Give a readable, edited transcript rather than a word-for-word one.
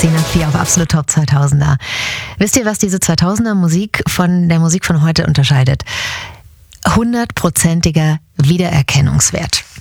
10 nach 4 auf Absolut Top 2000er. Wisst ihr, was diese 2000er Musik von der Musik von heute unterscheidet? 100%iger Wiedererkennungswert.